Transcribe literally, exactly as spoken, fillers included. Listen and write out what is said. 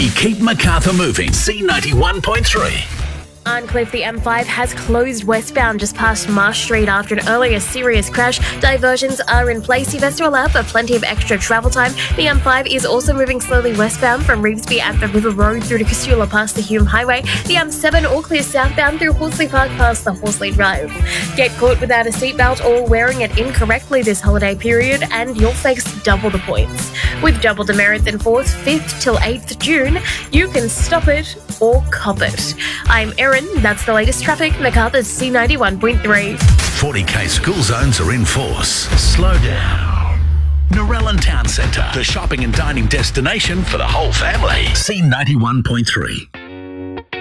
We keep Macarthur moving. C ninety-one point three. Arncliffe, the M five has closed westbound just past Marsh Street after an earlier serious crash. Diversions are in place. You best to allow for plenty of extra travel time. The M five is also moving slowly westbound from Revesby at the River Road through to Casula past the Hume Highway. The M seven all clear southbound through Horsley Park past the Horsley Drive. Get caught without a seatbelt or wearing it incorrectly this holiday period and you'll face double the points. With double demerits enforced fifth till eighth June, you can stop it or cop it. I'm Erin. That's the latest traffic. Macarthur's C ninety-one point three. forty K school zones are in force. Slow down. Narellan Town Centre, the shopping and dining destination for the whole family. C ninety-one point three.